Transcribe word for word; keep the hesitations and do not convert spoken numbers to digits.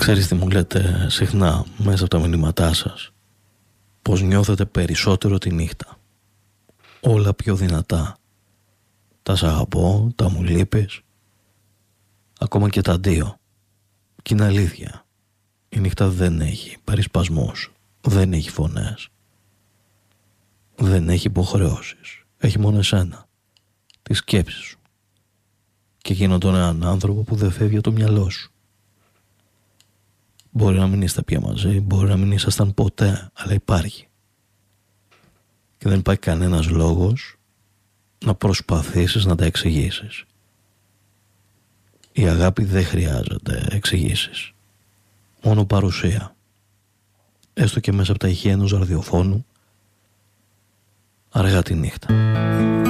Ξέρεις τι μου λέτε συχνά μέσα από τα μηνύματά σας? Πως νιώθετε περισσότερο τη νύχτα. Όλα πιο δυνατά. Τα σ' αγαπώ, τα μου λείπεις, ακόμα και τα δύο. Κι είναι αλήθεια. Η νύχτα δεν έχει περισπασμούς, δεν έχει φωνές, δεν έχει υποχρεώσεις. Έχει μόνο εσένα, τη σκέψη σου και εκείνον τον έναν άνθρωπο που δεν φεύγει από το μυαλό σου. Μπορεί να μην είστε πια μαζί, μπορεί να μην ήσασταν ποτέ, αλλά υπάρχει. Και δεν υπάρχει κανένας λόγος να προσπαθήσεις να τα εξηγήσεις. Η αγάπη δεν χρειάζεται εξηγήσεις. Μόνο παρουσία. Έστω και μέσα από τα ηχεία ενός ραδιοφώνου, αργά τη νύχτα.